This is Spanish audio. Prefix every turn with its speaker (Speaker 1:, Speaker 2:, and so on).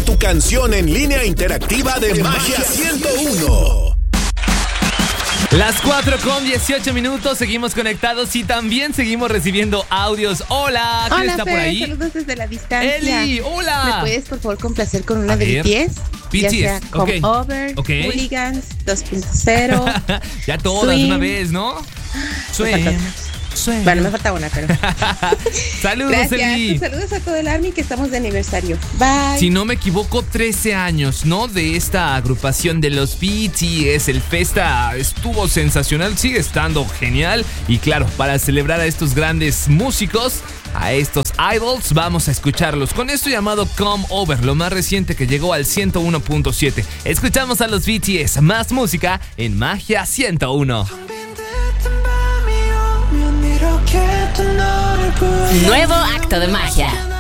Speaker 1: tu canción en línea interactiva de Magia 101.
Speaker 2: Las 4:18, seguimos conectados y también seguimos recibiendo audios. Hola, ¿quién
Speaker 3: Hola,
Speaker 2: está
Speaker 3: Fer,
Speaker 2: por ahí?
Speaker 3: saludos desde la distancia.
Speaker 2: Eli, hola.
Speaker 3: ¿Me puedes, por favor, complacer con una
Speaker 2: A
Speaker 3: de
Speaker 2: ver.
Speaker 3: BTS? Ya sea
Speaker 2: BTS,
Speaker 3: Come
Speaker 2: ok.
Speaker 3: Over,
Speaker 2: Ok.
Speaker 3: Hooligans, 2.0.
Speaker 2: Ya todas de
Speaker 3: Swing.
Speaker 2: una vez, ¿no?
Speaker 3: Me faltan.
Speaker 2: Swing.
Speaker 3: Bueno, me falta una, pero...
Speaker 2: Saludos,
Speaker 3: Gracias.
Speaker 2: Eli.
Speaker 3: Saludos a todo el Army que estamos de aniversario. Bye.
Speaker 2: Si no me equivoco, 13 años, ¿no? De esta agrupación de los BTS. El Festa estuvo sensacional, sigue estando genial. Y claro, para celebrar a estos grandes músicos, a estos idols, vamos a escucharlos con esto llamado Come Over, lo más reciente que llegó al 101.7. Escuchamos a los BTS, más música en Magia 101.
Speaker 4: Nuevo acto de magia.